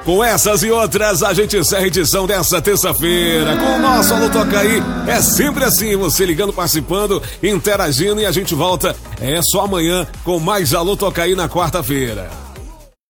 Com essas e outras, a gente encerra a edição dessa terça-feira. Com o nosso Alô Toca Aí, é sempre assim, você ligando, participando, interagindo, e a gente volta só amanhã com mais Alô Toca Aí na quarta-feira.